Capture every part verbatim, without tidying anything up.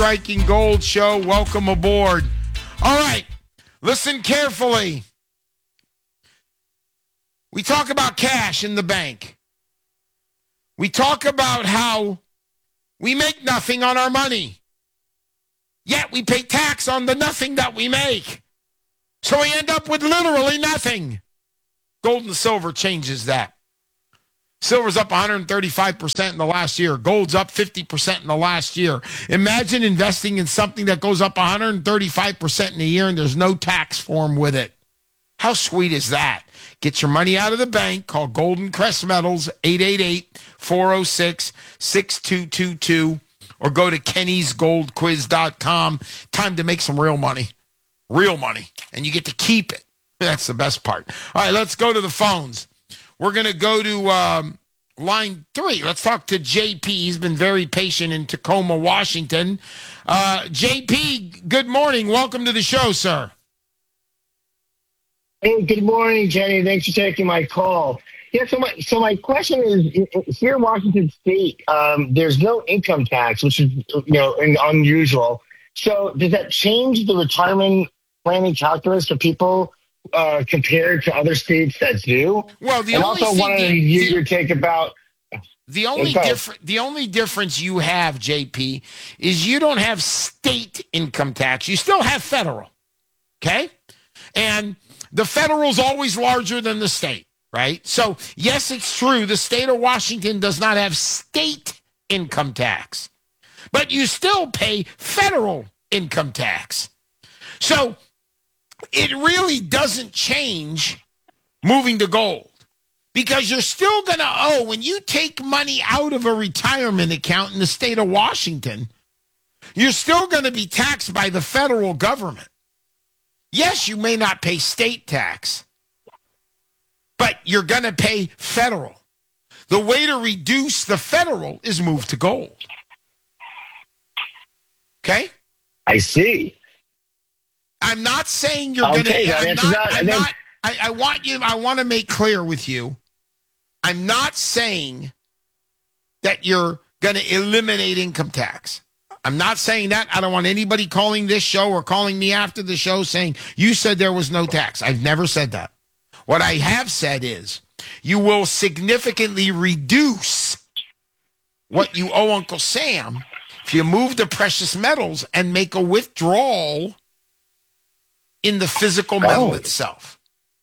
Striking Gold Show. Welcome aboard. All right, listen carefully. We talk about cash in the bank. We talk about how we make nothing on our money. Yet we pay tax on the nothing that we make. So we end up with literally nothing. Gold and silver changes that. Silver's up one hundred thirty-five percent in the last year. Gold's up fifty percent in the last year. Imagine investing in something that goes up one hundred thirty-five percent in a year and there's no tax form with it. How sweet is that? Get your money out of the bank. Call Golden Crest Metals, eight eight eight, four oh six, six two two two, or go to kennys gold quiz dot com. Time to make some real money. Real money. And you get to keep it. That's the best part. All right, let's go to the phones. We're going to go to um, line three. Let's talk to J P. He's been very patient in Tacoma, Washington. Uh, J P, good morning. Welcome to the show, sir. Hey, good morning, Jenny. Thanks for taking my call. Yeah, so my so my question is, here in Washington State, um, there's no income tax, which is you know unusual. So does that change the retirement planning calculus for people uh, compared to other states that do? Well, the and only also thing wanted to the, hear the, your take about the only okay. different the only difference you have, J P, is you don't have state income tax. You still have federal. Okay, and the federal's always larger than the state, right? So, yes, it's true. The state of Washington does not have state income tax, but you still pay federal income tax. So, it really doesn't change moving to gold because you're still going to owe, when you take money out of a retirement account in the state of Washington, you're still going to be taxed by the federal government. Yes, you may not pay state tax, but you're going to pay federal. The way to reduce the federal is move to gold. Okay? I see. I'm not saying you're okay, going to. I'm not. I'm then, not I, I want you. I want to make clear with you. I'm not saying that you're going to eliminate income tax. I'm not saying that. I don't want anybody calling this show or calling me after the show saying, you said there was no tax. I've never said that. What I have said is you will significantly reduce what you owe Uncle Sam if you move to precious metals and make a withdrawal in the physical metal oh. itself.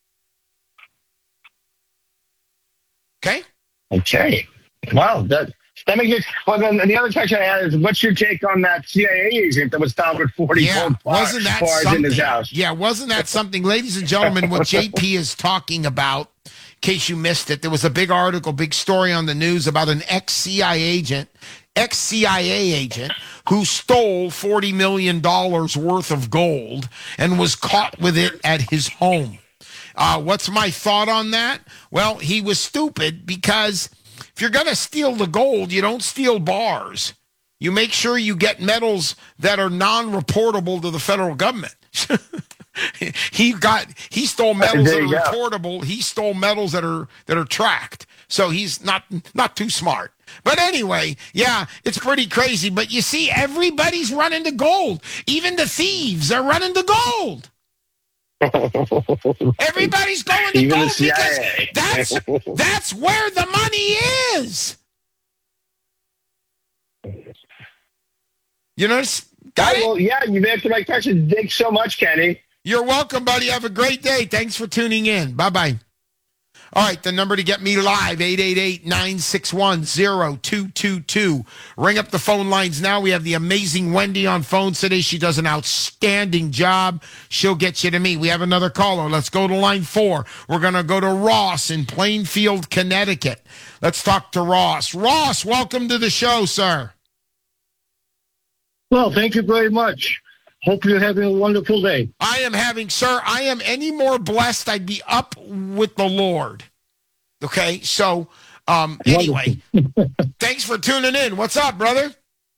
Okay? Okay. Wow, that... That makes it, well, then the other question I had is, what's your take on that C I A agent that was found with forty yeah, gold bars, wasn't that bars in his something? house? Yeah, wasn't that something? Ladies and gentlemen, what J P is talking about, in case you missed it, there was a big article, big story on the news about an ex-C I A agent, ex-C I A agent who stole forty million dollars worth of gold and was caught with it at his home. Uh, what's my thought on that? Well, he was stupid because if you're going to steal the gold, you don't steal bars. You make sure you get metals that are non-reportable to the federal government. he got he stole metals that are reportable. He stole metals that are that are tracked. So he's not not too smart. But anyway, yeah, it's pretty crazy. But you see, everybody's running to gold. Even the thieves are running to gold. Everybody's going to Even gold the C I because A. that's that's where the money is. You know, got it? Well, yeah, you've answered my question. Thanks so much, Kenny. You're welcome, buddy. Have a great day. Thanks for tuning in. Bye-bye. All right, the number to get me live, eight eight eight, nine six one, zero two two two. Ring up the phone lines now. We have the amazing Wendy on phone today. She does an outstanding job. She'll get you to me. We have another caller. Let's go to line four. We're going to go to Ross in Plainfield, Connecticut. Let's talk to Ross. Ross, welcome to the show, sir. Well, thank you very much. Hope you're having a wonderful day. I am having, sir, I am any more blessed, I'd be up with the Lord. Okay, so um, anyway, thanks for tuning in. What's up, brother?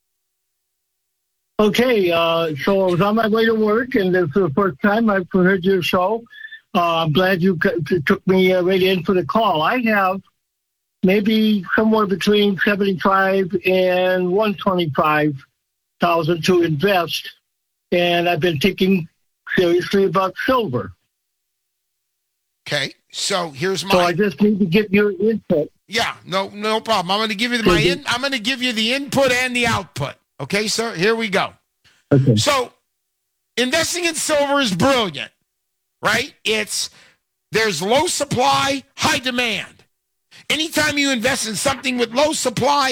Okay, uh, so I was on my way to work, and for the first time I've heard your show. Uh, I'm glad you took me uh, right in for the call. I have maybe somewhere between seventy-five and one twenty-five thousand to invest, and I've been thinking seriously about silver. Okay, so here's my. So I just need to get your input. Yeah, no, no problem. I'm going to give you my. In, I'm going to give you the input and the output. Okay, sir. Here we go. Okay. So, investing in silver is brilliant, right? It's there's low supply, high demand. Anytime you invest in something with low supply